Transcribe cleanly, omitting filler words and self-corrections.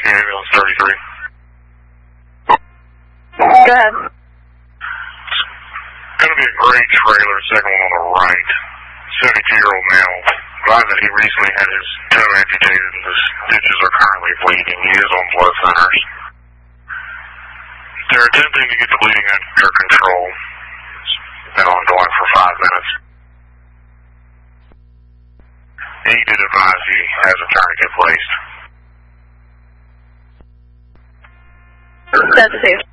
Rescue Ambulance 33. Go ahead. It's going to be a gray trailer, second one on the right. 72-year-old male. Glad that he recently had his toe amputated and the stitches are currently bleeding. He is on blood thinners. They're attempting to get the bleeding under control. It's been ongoing for 5 minutes. He did advise he has a tourniquet placed. That's safe.